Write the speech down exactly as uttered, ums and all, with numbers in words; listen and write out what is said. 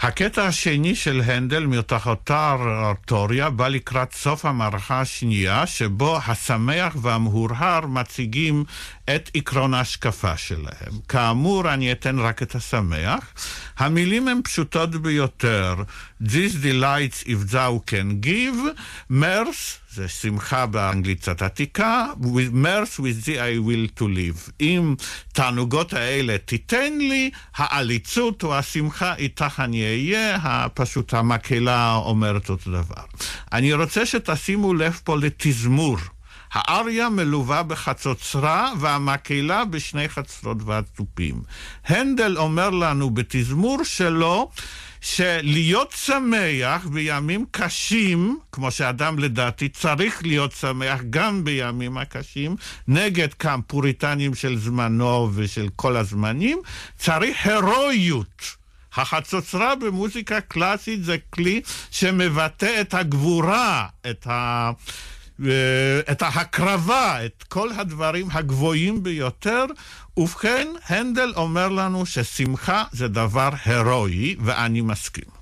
הקטע השני של הנדל מאותה אורטוריה בא לקראת סוף המערכה השנייה, שבו השמח והמהורהר מציגים את עקרון ההשקפה שלהם. כאמור, אני אתן רק את השמח. המילים הן פשוטות ביותר. This delights if thou can give, mirth, זה שמחה באנגלית קצת עתיקה, with mirth with thee I will to live. אם תענוגות האלה תיתן לי, העליצות או השמחה איתך אני אהיה, פשוט המקהלה אומרת אותו דבר. אני רוצה שתשימו לב פה לתזמור. האריה מלווה בחצוצרה והמקהלה בשני חצרות ועצופים. הנדל אומר לנו בתזמור שלו שלהיות שמח בימים קשים, כמו שאדם לדעתי צריך להיות שמח גם בימים הקשים, נגד כאן פוריטנים של זמנו ושל כל הזמנים, צריך הרואיות. החצוצרה במוזיקה קלאסית זה כלי שמבטא את הגבורה, את ה... את ההקרבה, את כל הדברים הגבוהים ביותר. ובכן, הנדל אומר לנו ששמחה זה דבר הרואי, ואני מסכים.